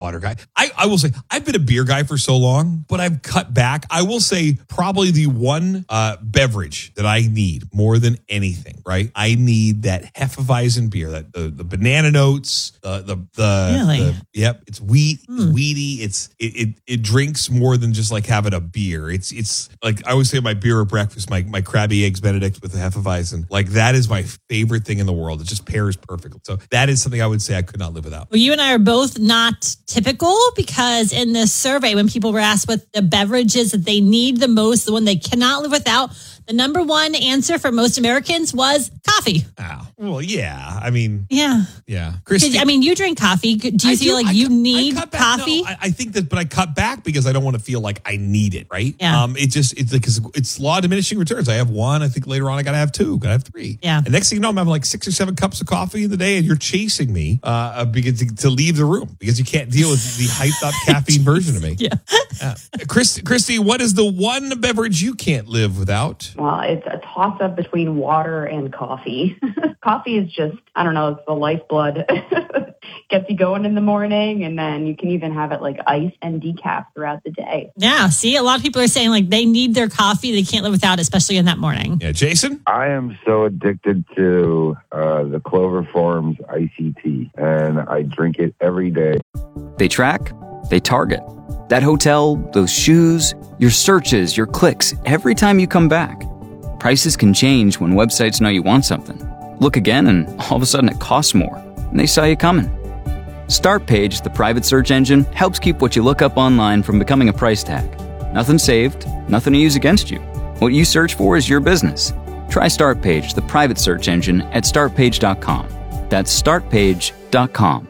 water guy. I will say, I've been a beer guy for so long, but I've cut back. I will say probably the one beverage that I need more than anything, right? I need that Hefeweizen beer, that the banana notes, Really? Yep, it's weedy. It drinks more than just like having a beer. It's like I always say my beer at breakfast, my Krabby Eggs Benedict with the Hefeweizen. Like that is my favorite thing in the world. It just pairs perfectly. So that is something I would say I could not live without. Well, you and I are both not typical because in this survey, when people were asked what the beverages that they need the most, the one they cannot live without, the number one answer for most Americans was coffee. Oh, well, yeah. I mean, yeah. Christy, I mean, you drink coffee. Do you feel like you need coffee? No, I think that, but I cut back because I don't want to feel like I need it, right? Yeah. It's law of diminishing returns. I have one. I think later on I got to have two. Got to have three. Yeah. And next thing you know, I'm having like 6 or 7 cups of coffee in the day, and you're chasing me because to leave the room because you can't deal with the hyped up caffeine version of me. Yeah. Christy, what is the one beverage you can't live without? Well, it's a toss-up between water and coffee. Coffee is just, I don't know, it's the lifeblood. Gets you going in the morning, and then you can even have it like ice and decaf throughout the day. Yeah, see, a lot of people are saying like they need their coffee. They can't live without it, especially in that morning. Yeah, Jason? I am so addicted to the Clover Farms Icy Tea, and I drink it every day. They track, they target. That hotel, those shoes, your searches, your clicks, every time you come back. Prices can change when websites know you want something. Look again and all of a sudden it costs more, and they saw you coming. Startpage, the private search engine, helps keep what you look up online from becoming a price tag. Nothing saved, nothing to use against you. What you search for is your business. Try Startpage, the private search engine, at startpage.com. That's startpage.com.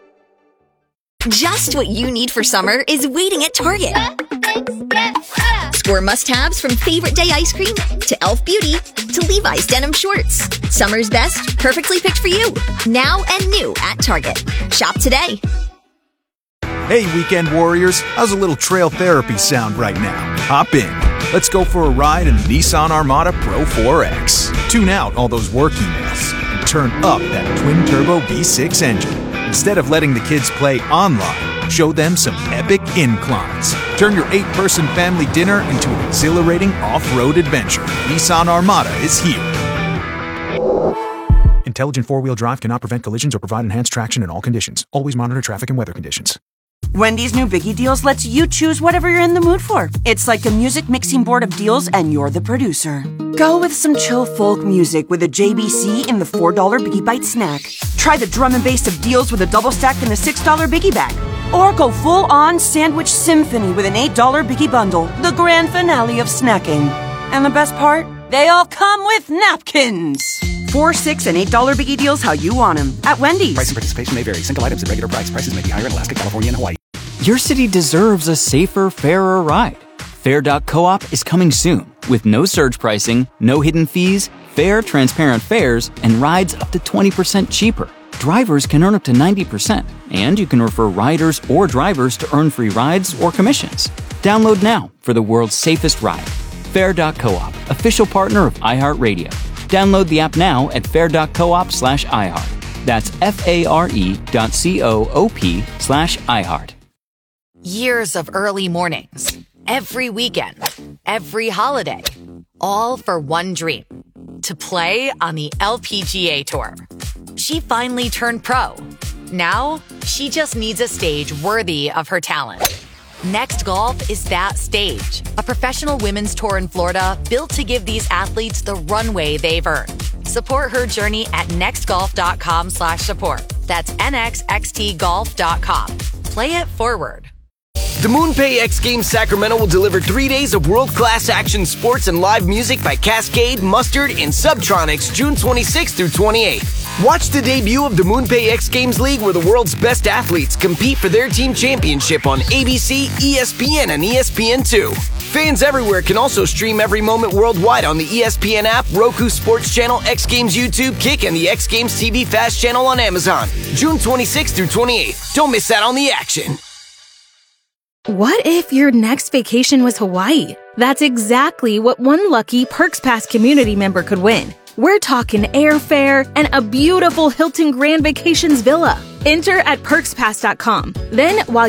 Just what you need for summer is waiting at Target. Score must-haves from favorite day ice cream to Elf Beauty to Levi's denim shorts. Summer's best, perfectly picked for you. Now and new at Target. Shop today. Hey, weekend warriors. How's a little trail therapy sound right now? Hop in. Let's go for a ride in the Nissan Armada Pro 4X. Tune out all those work emails and turn up that twin-turbo V6 engine. Instead of letting the kids play online, show them some epic inclines. Turn your 8-person family dinner into an exhilarating off-road adventure. Nissan Armada is here. Intelligent four-wheel drive cannot prevent collisions or provide enhanced traction in all conditions. Always monitor traffic and weather conditions. Wendy's new Biggie Deals lets you choose whatever you're in the mood for. It's like a music mixing board of deals, and you're the producer. Go with some chill folk music with a JBC in the $4 Biggie Bite snack. Try the drum and bass of deals with a double stack in the $6 Biggie Bag. Or go full-on sandwich symphony with an $8 Biggie Bundle, the grand finale of snacking. And the best part? They all come with napkins. $4, $6, and $8 Biggie Deals how you want them at Wendy's. Price and participation may vary. Single items at regular price. Prices may be higher in Alaska, California, and Hawaii. Your city deserves a safer, fairer ride. Fair.coop is coming soon with no surge pricing, no hidden fees, fair, transparent fares, and rides up to 20% cheaper. Drivers can earn up to 90%, and you can refer riders or drivers to earn free rides or commissions. Download now for the world's safest ride. Fair.coop, official partner of iHeartRadio. Download the app now at fair.coop/iHeart. That's FARE.coop/iHeart. Years of early mornings, every weekend, every holiday, all for one dream, to play on the LPGA Tour. She finally turned pro. Now, she just needs a stage worthy of her talent. Next Golf is that stage, a professional women's tour in Florida built to give these athletes the runway they've earned. Support her journey at nextgolf.com/support. That's nxxtgolf.com. Play it forward. The MoonPay X Games Sacramento will deliver 3 days of world-class action sports and live music by Cascade, Mustard, and Subtronics June 26th through 28th. Watch the debut of the MoonPay X Games League where the world's best athletes compete for their team championship on ABC, ESPN, and ESPN2. Fans everywhere can also stream every moment worldwide on the ESPN app, Roku Sports Channel, X Games YouTube, Kick, and the X Games TV Fast Channel on Amazon. June 26th through 28th. Don't miss out on the action. What if your next vacation was Hawaii? That's exactly what one lucky Perks Pass community member could win. We're talking airfare and a beautiful Hilton Grand Vacations villa. Enter at perkspass.com. Then, while